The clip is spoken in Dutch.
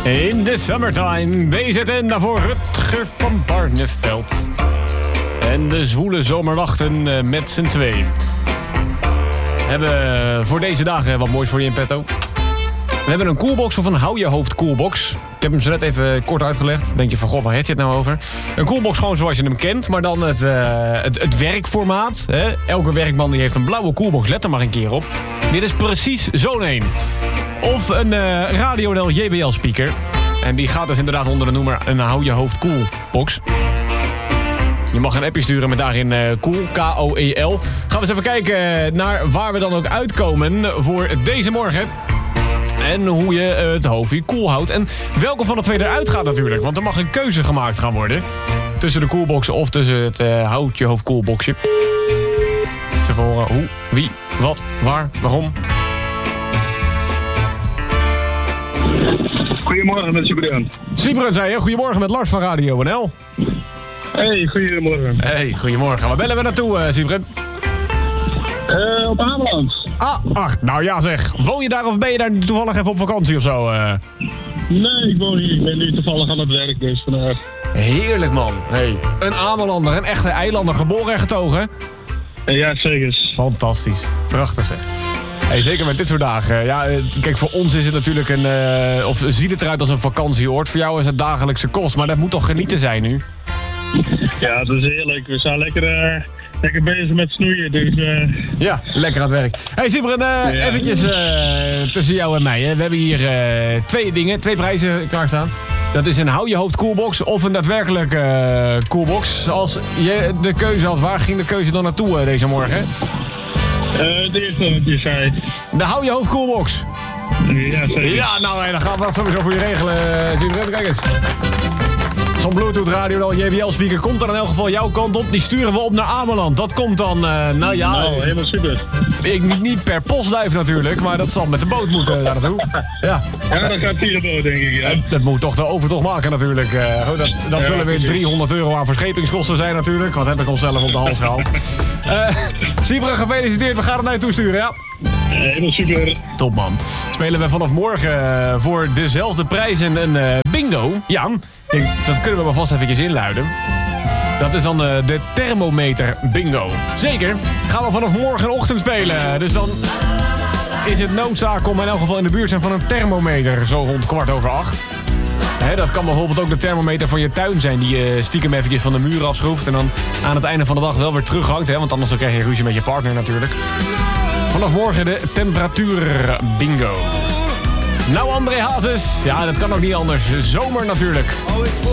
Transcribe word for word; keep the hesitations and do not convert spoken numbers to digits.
In de summertime, B Z N daarvoor Rutger van Barneveld. En de zwoele zomernachten met z'n twee. We hebben voor deze dagen wat moois voor je in petto. We hebben een coolbox of een hou je hoofd coolbox. Ik heb hem zo net even kort uitgelegd. Denk je van, god, waar heb je het nou over? Een coolbox gewoon zoals je hem kent, maar dan het, uh, het, het werkformaat. Hè? Elke werkman die heeft een blauwe coolbox, let er maar een keer op. Dit is precies zo'n een. Of een uh, Radio J B L speaker. En die gaat dus inderdaad onder de noemer een hou je hoofd coolbox. Je mag een appje sturen met daarin uh, cool, K O E L. Gaan we eens even kijken naar waar we dan ook uitkomen voor deze morgen. En hoe je het hoofdje koel houdt. En welke van de twee eruit gaat natuurlijk. Want er mag een keuze gemaakt gaan worden. Tussen de koelbox of tussen het uh, houd je hoofd koelboxje. Eens even horen hoe, wie, wat, waar, waarom. Goedemorgen met Sibren. Sibren zei je, goedemorgen met Lars van Radio N L. Hey, goedemorgen. Hey, goedemorgen. Waar bellen we naartoe, uh, Sibren? Uh, op Ameland. Ah, ach, nou ja zeg. Woon je daar of ben je daar toevallig even op vakantie of zo? Uh? Nee, ik woon hier. Ik ben nu toevallig aan het werk, dus vandaag. Heerlijk, man. Hey, een Amelander, een echte eilander, geboren en getogen. Uh, ja, zeker. Fantastisch. Prachtig, zeg. Hey, zeker met dit soort dagen. Ja, kijk, voor ons is het natuurlijk een... Uh, of ziet het eruit als een vakantieoord. Voor jou is het dagelijkse kost, maar dat moet toch genieten zijn nu? Ja, dat is heerlijk. We zijn lekker... Uh... Lekker bezig met snoeien, dus... Uh... Ja, lekker aan het werk. Hey Sibren, uh, ja. eventjes uh, tussen jou en mij. Hè. We hebben hier uh, twee dingen, twee prijzen klaarstaan. Dat is een hou je hoofd coolbox of een daadwerkelijke uh, coolbox. Als je de keuze had, waar ging de keuze dan naartoe uh, deze morgen? Uh, de eerste wat je zei. De hou je hoofd coolbox. Ja, zeker. Ja, nou, hey, dan gaan we dat sowieso voor je regelen, uh, Sibren. Kijk eens. Zo'n Bluetooth radio, J B L speaker komt dan in elk geval jouw kant op. Die sturen we op naar Ameland. Dat komt dan, uh, nou ja... Nou, helemaal super. Ik niet, niet per postduif natuurlijk, maar dat zal met de boot moeten daar naartoe. Ja, ja dan gaat hier de boot, denk ik. Ja. Dat, dat moet toch de overtocht maken natuurlijk. Uh, goed, dat dat ja, zullen weer driehonderd euro aan verschepingskosten zijn natuurlijk. Wat heb ik onszelf op de hals gehaald. uh, Sibren, gefeliciteerd. We gaan het naar je toesturen, ja? Helemaal super. Top, man. Spelen we vanaf morgen uh, voor dezelfde prijzen een uh, bingo. Ja, denk, dat kunnen we maar vast eventjes inluiden. Dat is dan uh, de thermometer bingo. Zeker. Gaan we vanaf morgenochtend spelen. Dus dan is het noodzaak om in elk geval in de buurt zijn van een thermometer. Zo rond kwart over acht. He, dat kan bijvoorbeeld ook de thermometer van je tuin zijn... die je stiekem eventjes van de muur afschroeft... en dan aan het einde van de dag wel weer terughangt. Hè, want anders dan krijg je ruzie met je partner natuurlijk. Vanaf morgen de temperatuur bingo. Nou, André Hazes. Ja, dat kan ook niet anders. Zomer natuurlijk.